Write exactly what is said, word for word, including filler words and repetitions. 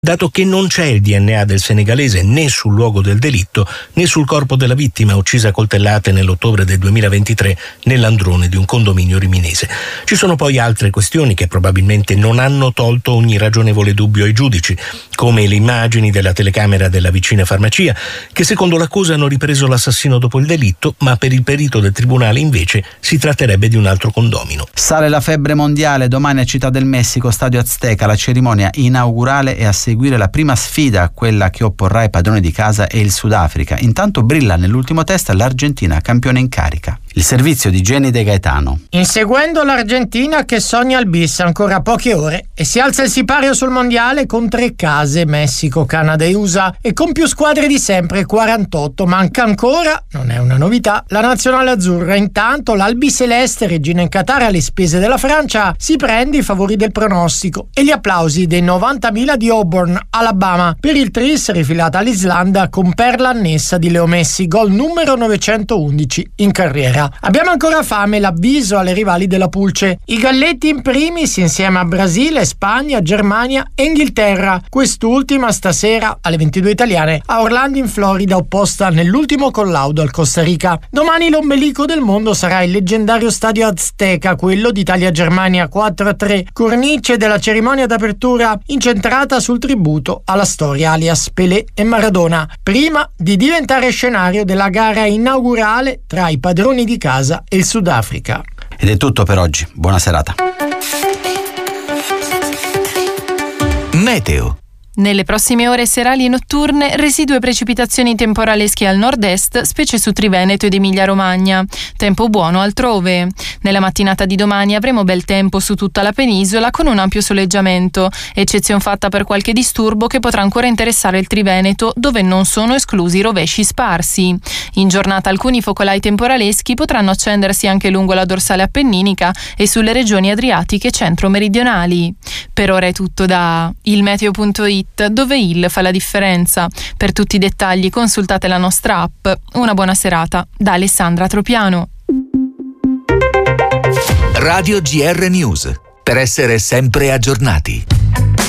dato che non c'è il D N A del senegalese né sul luogo del delitto né sul corpo della vittima uccisa a coltellate nell'ottobre del duemilaventitré nell'androne di un condominio riminese. Ci sono poi altre questioni che probabilmente non hanno tolto ogni ragionevole dubbio ai giudici, come le immagini della telecamera della vicina farmacia, che secondo l'accusa hanno ripreso l'assassino dopo il delitto, ma per il perito del tribunale invece si tratterebbe di un altro condomino. Sale la febbre mondiale, domani a Città del Messico, Stadio Azteca, la cerimonia inaugurale e a seguire la prima sfida, quella che opporrà i padroni di casa e il Sudafrica. Intanto brilla nell'ultimo test l'Argentina, campione in carica. Il servizio di Jenny De Gaetano. Inseguendo l'Argentina che sogna il bis, ancora poche ore e si alza il sipario sul mondiale con tre case, Messico, Canada e U S A, e con più squadre di sempre, quarantotto. Manca ancora, non è una novità, la nazionale azzurra. Intanto l'albiceleste, regina in Qatar alle spese della Francia, si prende i favori del pronostico e gli applausi dei novantamila di Auburn, Alabama, per il tris rifilata all'Islanda con perla annessa di Leo Messi, gol numero novecentoundici in carriera. Abbiamo ancora fame, l'avviso alle rivali della Pulce. I Galletti in primis insieme a Brasile, Spagna, Germania e Inghilterra. Quest'ultima stasera alle ventidue italiane a Orlando in Florida, opposta nell'ultimo collaudo al Costa Rica. Domani l'ombelico del mondo sarà il leggendario Stadio Azteca, quello d'Italia-Germania quattro a tre, cornice della cerimonia d'apertura incentrata sul tributo alla storia alias Pelé e Maradona, prima di diventare scenario della gara inaugurale tra i padroni di di casa e il Sudafrica. Ed è tutto per oggi. Buona serata. Meteo. Nelle prossime ore serali e notturne residue precipitazioni temporalesche al nord-est, specie su Triveneto ed Emilia-Romagna. Tempo buono altrove. Nella mattinata di domani avremo bel tempo su tutta la penisola con un ampio soleggiamento, eccezion fatta per qualche disturbo che potrà ancora interessare il Triveneto, dove non sono esclusi rovesci sparsi. In giornata alcuni focolai temporaleschi potranno accendersi anche lungo la dorsale appenninica e sulle regioni adriatiche centro-meridionali. Per ora è tutto da il meteo punto it, dove il fa la differenza. Per tutti i dettagli consultate la nostra app. Una buona serata da Alessandra Tropiano. Radio G R News, per essere sempre aggiornati.